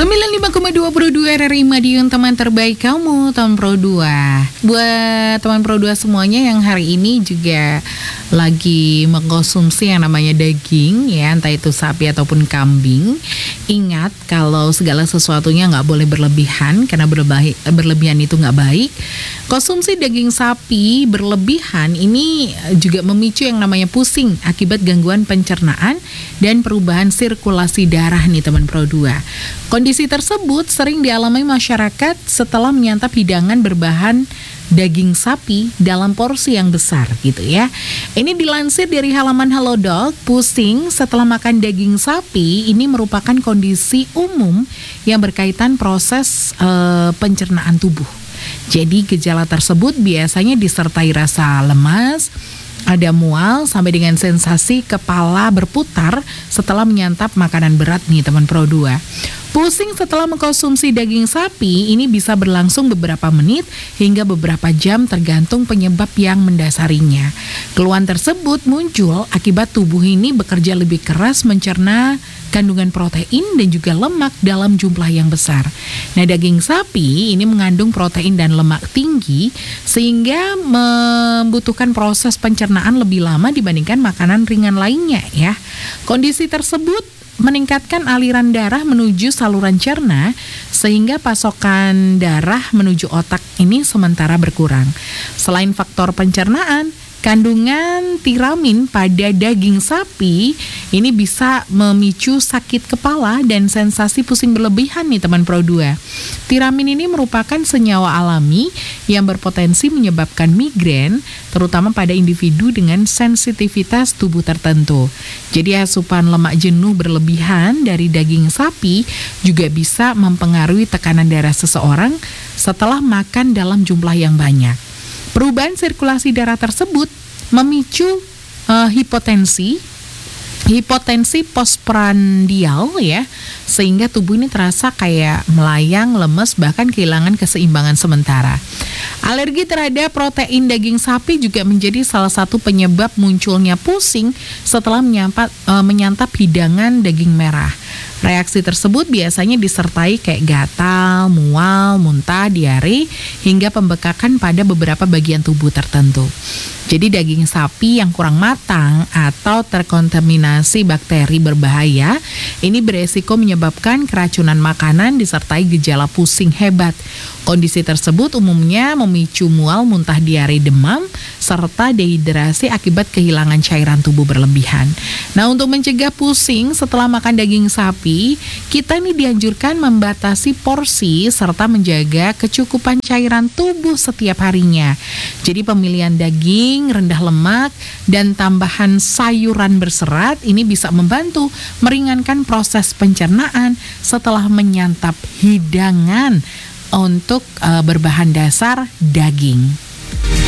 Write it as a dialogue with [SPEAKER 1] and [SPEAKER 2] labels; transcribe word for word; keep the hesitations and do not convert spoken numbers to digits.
[SPEAKER 1] sembilan puluh lima koma dua Pro dua R R I Madiun, teman terbaik kamu, teman Pro dua. Buat teman Pro dua semuanya yang hari ini juga lagi mengkonsumsi yang namanya daging ya, entah itu sapi ataupun kambing, ingat kalau segala sesuatunya nggak boleh berlebihan, karena berlebihan, berlebihan itu nggak baik. Konsumsi daging sapi berlebihan ini juga memicu yang namanya pusing akibat gangguan pencernaan dan perubahan sirkulasi darah nih teman Pro dua. Kondisi tersebut sering dialami masyarakat setelah menyantap hidangan berbahan daging sapi dalam porsi yang besar gitu ya. Ini dilansir dari halaman Halodoc, pusing setelah makan daging sapi ini merupakan kondisi umum yang berkaitan proses e, pencernaan tubuh. Jadi gejala tersebut biasanya disertai rasa lemas, ada mual, sampai dengan sensasi kepala berputar setelah menyantap makanan berat nih teman Pro dua. Pusing setelah mengkonsumsi daging sapi ini bisa berlangsung beberapa menit hingga beberapa jam tergantung penyebab yang mendasarinya. Keluhan tersebut muncul akibat tubuh ini bekerja lebih keras mencerna kandungan protein dan juga lemak dalam jumlah yang besar. Nah, daging sapi ini mengandung protein dan lemak tinggi sehingga membutuhkan proses pencernaan lebih lama dibandingkan makanan ringan lainnya ya. Kondisi tersebut meningkatkan aliran darah menuju saluran cerna sehingga pasokan darah menuju otak ini sementara berkurang. Selain faktor pencernaan, kandungan tiramin pada daging sapi ini bisa memicu sakit kepala dan sensasi pusing berlebihan nih teman Pro dua. Tiramin ini merupakan senyawa alami yang berpotensi menyebabkan migrain, terutama pada individu dengan sensitivitas tubuh tertentu. Jadi asupan lemak jenuh berlebihan dari daging sapi juga bisa mempengaruhi tekanan darah seseorang setelah makan dalam jumlah yang banyak. Perubahan sirkulasi darah tersebut memicu uh, hipotensi, hipotensi postprandial ya, sehingga tubuh ini terasa kayak melayang, lemes, bahkan kehilangan keseimbangan sementara. Alergi terhadap protein daging sapi juga menjadi salah satu penyebab munculnya pusing setelah menyantap, uh, menyantap hidangan daging merah. Reaksi tersebut biasanya disertai kayak gatal, mual, muntah, diare, hingga pembekakan pada beberapa bagian tubuh tertentu. Jadi daging sapi yang kurang matang atau terkontaminasi bakteri berbahaya ini beresiko menyebabkan keracunan makanan disertai gejala pusing hebat. Kondisi tersebut umumnya memicu mual, muntah, diare, demam, serta dehidrasi akibat kehilangan cairan tubuh berlebihan. Nah, untuk mencegah pusing setelah makan daging sapi, kita ini dianjurkan membatasi porsi serta menjaga kecukupan cairan tubuh setiap harinya. Jadi pemilihan daging rendah lemak dan tambahan sayuran berserat ini bisa membantu meringankan proses pencernaan setelah menyantap hidangan untuk uh, berbahan dasar daging.